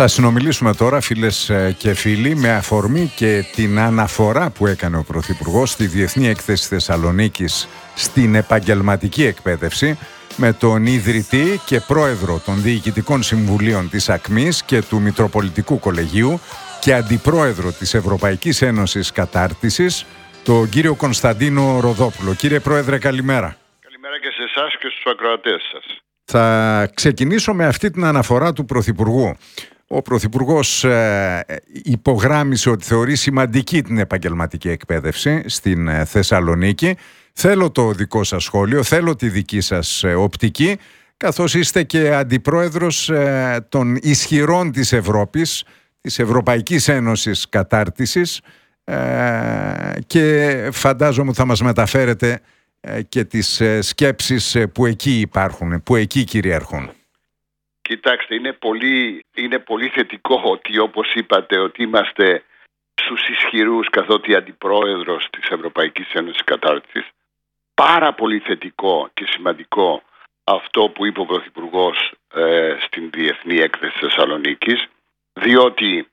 Θα συνομιλήσουμε τώρα, φίλες και φίλοι, με αφορμή και την αναφορά που έκανε ο Πρωθυπουργός στη Διεθνή Έκθεση Θεσσαλονίκης στην επαγγελματική εκπαίδευση με τον ιδρυτή και πρόεδρο των Διοικητικών Συμβουλίων της ΑΚΜΗΣ και του Μητροπολιτικού Κολεγίου και αντιπρόεδρο της Ευρωπαϊκής Ένωσης Κατάρτισης, τον κύριο Κωνσταντίνο Ροδόπουλο. Κύριε Πρόεδρε, καλημέρα. Καλημέρα και σε εσάς και στους ακροατές σας. Θα ξεκινήσω με αυτή την αναφορά του Πρωθυπουργού. Ο Πρωθυπουργός υπογράμμισε ότι θεωρεί σημαντική την επαγγελματική εκπαίδευση στην Θεσσαλονίκη. Θέλω το δικό σας σχόλιο, θέλω τη δική σας οπτική, καθώς είστε και αντιπρόεδρος των ισχυρών της Ευρώπης, της Ευρωπαϊκής Ένωσης Κατάρτισης, και φαντάζομαι ότι θα μας μεταφέρετε και τις σκέψεις που εκεί υπάρχουν, που εκεί κυριαρχούν. Κοιτάξτε, είναι πολύ θετικό ότι, όπως είπατε, ότι είμαστε στους ισχυρούς καθότι αντιπρόεδρος της Ευρωπαϊκής Ένωσης Κατάρτισης. Πάρα πολύ θετικό και σημαντικό αυτό που είπε ο Πρωθυπουργός στην Διεθνή Έκθεση Θεσσαλονίκης, διότι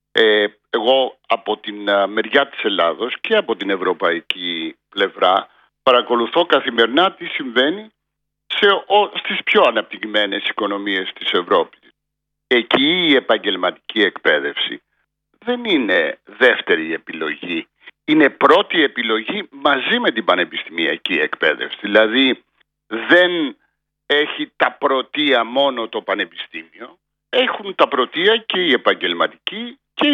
εγώ από την μεριά της Ελλάδος και από την ευρωπαϊκή πλευρά παρακολουθώ καθημερινά τι συμβαίνει στις πιο αναπτυγμένες οικονομίες της Ευρώπης. Εκεί η επαγγελματική εκπαίδευση δεν είναι δεύτερη επιλογή. Είναι πρώτη επιλογή μαζί με την πανεπιστημιακή εκπαίδευση. Δηλαδή δεν έχει τα πρωτεία μόνο το πανεπιστήμιο. Έχουν τα πρωτεία και η επαγγελματική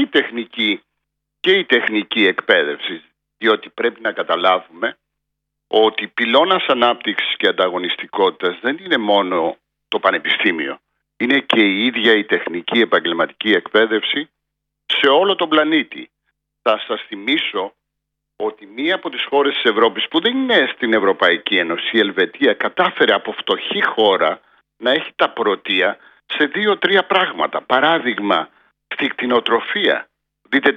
και η τεχνική εκπαίδευση. Διότι πρέπει να καταλάβουμε ότι πυλώνας ανάπτυξης και ανταγωνιστικότητας δεν είναι μόνο το πανεπιστήμιο. Είναι και η ίδια η τεχνική επαγγελματική εκπαίδευση σε όλο τον πλανήτη. Θα σας θυμίσω ότι μία από τις χώρες της Ευρώπης που δεν είναι στην Ευρωπαϊκή Ένωση, η Ελβετία, κατάφερε από φτωχή χώρα να έχει τα πρωτεία σε 2-3 πράγματα. Παράδειγμα, στη κτηνοτροφία. Δείτε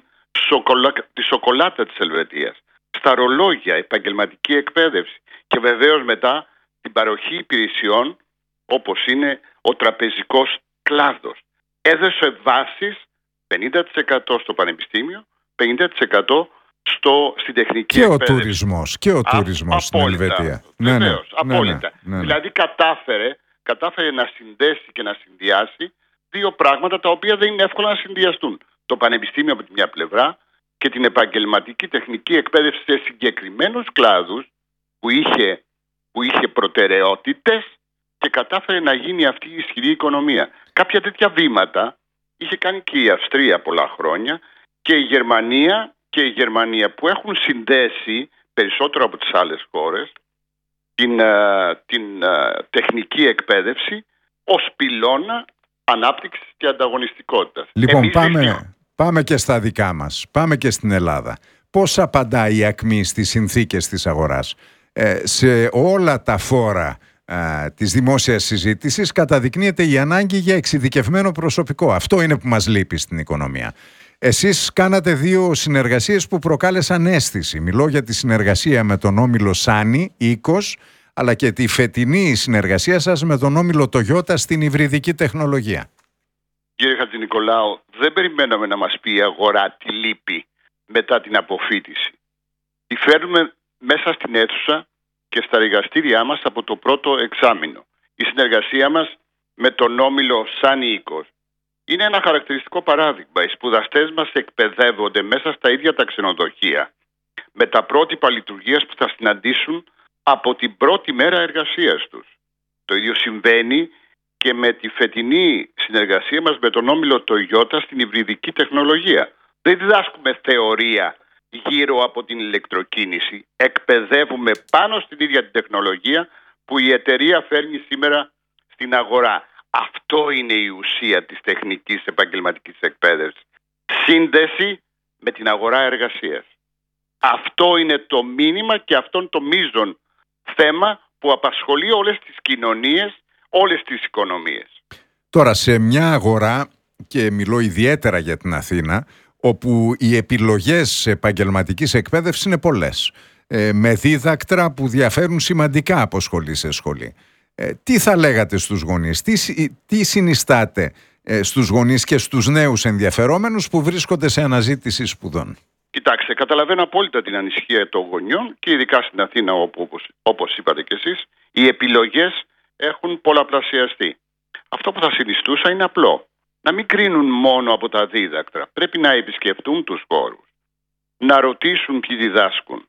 τη σοκολάτα της Ελβετίας. Στα ρολόγια, επαγγελματική εκπαίδευση και βεβαίως μετά την παροχή υπηρεσιών όπως είναι ο τραπεζικός κλάδος. Έδωσε βάσεις 50% στο πανεπιστήμιο, 50% στην τεχνική εκπαίδευση. Και ο τουρισμός στην Ελβετία. Βεβαίως, απόλυτα. Δηλαδή κατάφερε να συνδέσει και να συνδυάσει δύο πράγματα τα οποία δεν είναι εύκολα να συνδυαστούν. Το πανεπιστήμιο από τη μια πλευρά και την επαγγελματική τεχνική εκπαίδευση σε συγκεκριμένους κλάδους που είχε προτεραιότητες και κατάφερε να γίνει αυτή η ισχυρή οικονομία. Κάποια τέτοια βήματα είχε κάνει και η Αυστρία πολλά χρόνια και η Γερμανία που έχουν συνδέσει περισσότερο από τις άλλες χώρες την τεχνική εκπαίδευση ως πυλώνα ανάπτυξης και ανταγωνιστικότητας. Λοιπόν, πάμε και στα δικά μας. Πάμε και στην Ελλάδα. Πώς απαντάει η ΑΚΜΗ στις συνθήκες της αγοράς? Σε όλα τα φόρα της δημόσιας συζήτησης καταδεικνύεται η ανάγκη για εξειδικευμένο προσωπικό. Αυτό είναι που μας λείπει στην οικονομία. Εσείς κάνατε 2 συνεργασίες που προκάλεσαν αίσθηση. Μιλώ για τη συνεργασία με τον όμιλο Σάνι, Οίκος, αλλά και τη φετινή συνεργασία σας με τον όμιλο Toyota στην υβριδική τεχνολογία. Κύριε Χατζηνικολάου, δεν περιμέναμε να μας πει η αγορά τι λείπει μετά την αποφοίτηση. Τη φέρνουμε μέσα στην αίθουσα και στα εργαστήριά μας από το πρώτο εξάμηνο. Η συνεργασία μας με τον όμιλο Σάνι Οίκος είναι ένα χαρακτηριστικό παράδειγμα. Οι σπουδαστές μας εκπαιδεύονται μέσα στα ίδια τα ξενοδοχεία με τα πρότυπα λειτουργίας που θα συναντήσουν από την πρώτη μέρα εργασίας τους. Το ίδιο συμβαίνει και με τη φετινή συνεργασία μας με τον όμιλο Toyota στην υβριδική τεχνολογία. Δεν διδάσκουμε θεωρία γύρω από την ηλεκτροκίνηση. Εκπαιδεύουμε πάνω στην ίδια την τεχνολογία που η εταιρεία φέρνει σήμερα στην αγορά. Αυτό είναι η ουσία της τεχνικής επαγγελματικής εκπαίδευσης. Σύνδεση με την αγορά εργασίας. Αυτό είναι το μήνυμα και αυτό είναι το μείζον θέμα που απασχολεί όλες τις κοινωνίες, όλες τις οικονομίες. Τώρα, σε μια αγορά, και μιλώ ιδιαίτερα για την Αθήνα, όπου οι επιλογές επαγγελματικής εκπαίδευσης είναι πολλές, με δίδακτρα που διαφέρουν σημαντικά από σχολή σε σχολή. Τι θα λέγατε στους γονείς, τι συνιστάτε στους γονείς και στους νέους ενδιαφερόμενους που βρίσκονται σε αναζήτηση σπουδών? Κοιτάξτε, καταλαβαίνω απόλυτα την ανησυχία των γονιών και ειδικά στην Αθήνα, όπου όπως είπατε κι εσείς, οι επιλογές έχουν πολλαπλασιαστεί. Αυτό που θα συνιστούσα είναι απλό. Να μην κρίνουν μόνο από τα δίδακτρα. Πρέπει να επισκεφτούν τους χώρους, να ρωτήσουν ποιοι διδάσκουν,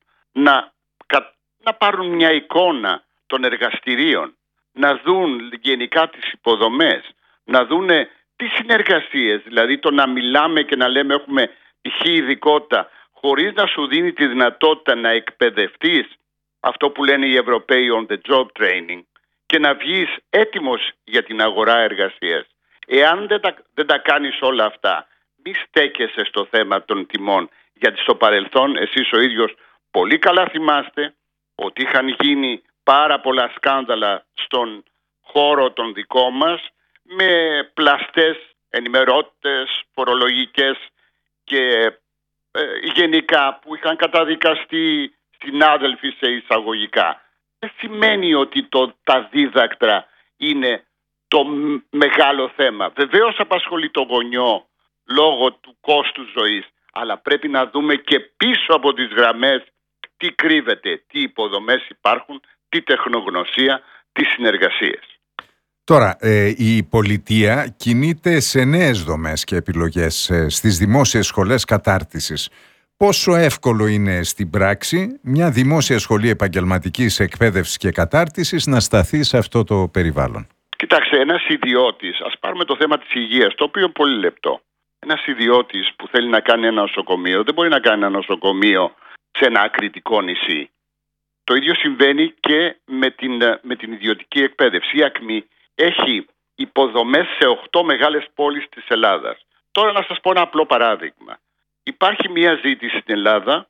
να πάρουν μια εικόνα των εργαστηρίων, να δουν γενικά τις υποδομές, να δουν τις συνεργασίες, δηλαδή το να μιλάμε και να λέμε έχουμε π.χ. ειδικότητα, χωρίς να σου δίνει τη δυνατότητα να εκπαιδευτείς, αυτό που λένε οι Ευρωπαίοι on the job training, και να βγεις έτοιμος για την αγορά εργασίας. Εάν δεν τα κάνεις όλα αυτά, μη στέκεσαι στο θέμα των τιμών, γιατί στο παρελθόν εσείς ο ίδιος πολύ καλά θυμάστε ότι είχαν γίνει πάρα πολλά σκάνδαλα στον χώρο των δικό μας με πλαστές ενημερότητες, φορολογικές και γενικά που είχαν καταδικαστεί συνάδελφοι σε εισαγωγικά. Δεν σημαίνει ότι τα δίδακτρα είναι το μεγάλο θέμα. Βεβαίως απασχολεί το γονιό λόγω του κόστους ζωής, αλλά πρέπει να δούμε και πίσω από τις γραμμές τι κρύβεται, τι υποδομές υπάρχουν, τι τεχνογνωσία, τι συνεργασίες. Τώρα, η πολιτεία κινείται σε νέες δομές και επιλογές στις δημόσιες σχολές κατάρτισης. Πόσο εύκολο είναι στην πράξη μια δημόσια σχολή επαγγελματικής εκπαίδευσης και κατάρτισης να σταθεί σε αυτό το περιβάλλον? Κοιτάξτε, ένας ιδιώτης, ας πάρουμε το θέμα της υγείας, το οποίο είναι πολύ λεπτό. Ένας ιδιώτης που θέλει να κάνει ένα νοσοκομείο δεν μπορεί να κάνει ένα νοσοκομείο σε ένα ακριτικό νησί. Το ίδιο συμβαίνει και με την ιδιωτική εκπαίδευση. Η ΑΚΜΗ έχει υποδομές σε 8 μεγάλες πόλεις της Ελλάδας. Τώρα να σας πω ένα απλό παράδειγμα. Υπάρχει μια ζήτηση στην Ελλάδα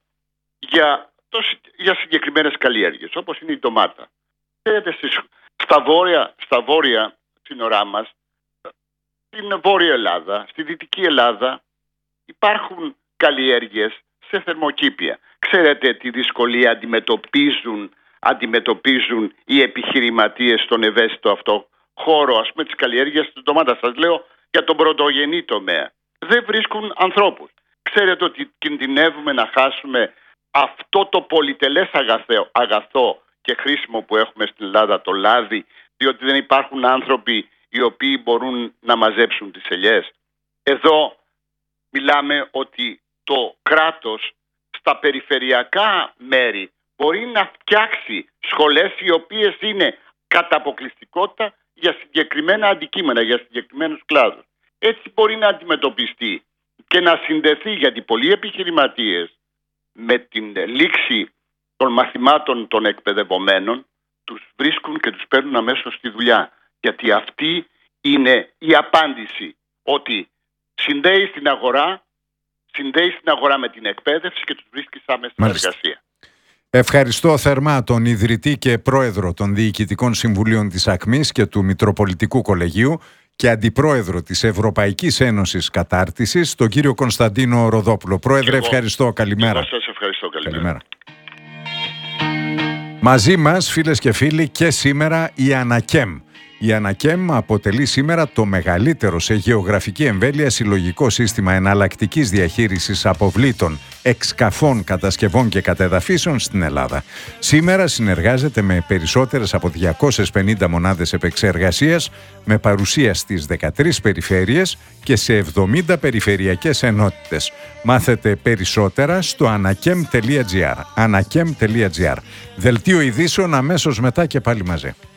για συγκεκριμένες καλλιέργειες, όπως είναι η ντομάτα. Ξέρετε, στα βόρεια σύνορά μας, στην Βόρεια Ελλάδα, στη Δυτική Ελλάδα, υπάρχουν καλλιέργειες σε θερμοκήπια. Ξέρετε τι δυσκολία αντιμετωπίζουν οι επιχειρηματίες στον ευαίσθητο αυτό χώρο, ας πούμε, της καλλιέργειας της ντομάτας. Σας λέω για τον πρωτογενή τομέα. Δεν βρίσκουν ανθρώπους. Ξέρετε ότι κινδυνεύουμε να χάσουμε αυτό το πολυτελές αγαθό και χρήσιμο που έχουμε στην Ελλάδα, το λάδι, διότι δεν υπάρχουν άνθρωποι οι οποίοι μπορούν να μαζέψουν τις ελιές. Εδώ μιλάμε ότι το κράτος στα περιφερειακά μέρη μπορεί να φτιάξει σχολές οι οποίες είναι κατά αποκλειστικότητα για συγκεκριμένα αντικείμενα, για συγκεκριμένους κλάδους. Έτσι μπορεί να αντιμετωπιστεί και να συνδεθεί, γιατί πολλοί επιχειρηματίες με την λήξη των μαθημάτων των εκπαιδευομένων τους βρίσκουν και τους παίρνουν αμέσως στη δουλειά. Γιατί αυτή είναι η απάντηση, ότι συνδέει την αγορά με την εκπαίδευση και τους βρίσκει άμεσα στην εργασία. Ευχαριστώ θερμά τον ιδρυτή και πρόεδρο των Διοικητικών Συμβουλίων της ΑΚΜΗς και του Μητροπολιτικού Κολεγίου και αντιπρόεδρο της Ευρωπαϊκής Ένωσης Κατάρτισης, τον κύριο Κωνσταντίνο Ροδόπουλο. Πρόεδρε, ευχαριστώ. Καλημέρα. Εγώ σας ευχαριστώ. Καλημέρα. Μαζί μας, φίλες και φίλοι, και σήμερα η Ανακέμ. Η Ανακέμ αποτελεί σήμερα το μεγαλύτερο σε γεωγραφική εμβέλεια συλλογικό σύστημα εναλλακτικής διαχείρισης αποβλήτων, εξκαφών, κατασκευών και κατεδαφίσεων στην Ελλάδα. Σήμερα συνεργάζεται με περισσότερες από 250 μονάδες επεξεργασίας, με παρουσία στις 13 περιφέρειες και σε 70 περιφερειακές ενότητες. Μάθετε περισσότερα στο anakem.gr. Δελτίο ειδήσεων αμέσως μετά και πάλι μαζί.